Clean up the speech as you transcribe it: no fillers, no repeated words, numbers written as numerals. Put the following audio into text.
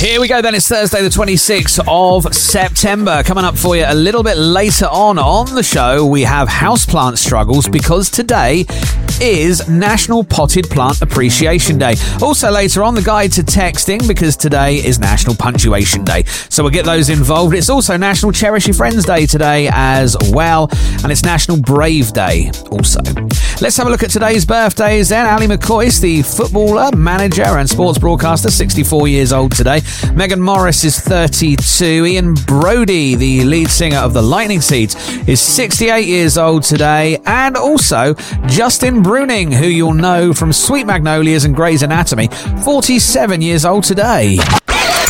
Here we go then, it's Thursday the 26th of September. Coming up for you a little bit later on the show, we have houseplant struggles because today is National Potted Plant Appreciation Day. Also later on, the guide to texting because today is National Punctuation Day. So we'll get those involved. It's also National Cherish Your Friends Day today as well, and it's National Brave Day also. Let's have a look at today's birthdays then. Ali McCoist, the footballer, manager and sports broadcaster, 64 years old today. Megan Morris is 32. Ian Brody, the lead singer of the Lightning Seeds, is 68 years old today. And also Justin Bruning, who you'll know from Sweet Magnolias and Grey's Anatomy, 47 years old today.